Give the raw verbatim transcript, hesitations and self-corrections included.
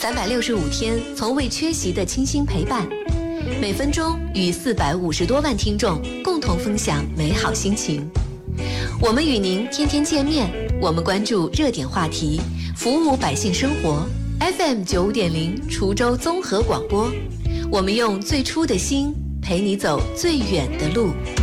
三百六十五天从未缺席的倾心陪伴，每分钟与四百五十多万听众共同分享美好心情。我们与您天天见面，我们关注热点话题，服务百姓生活。F M 九五点零滁州综合广播，我们用最初的心陪你走最远的路。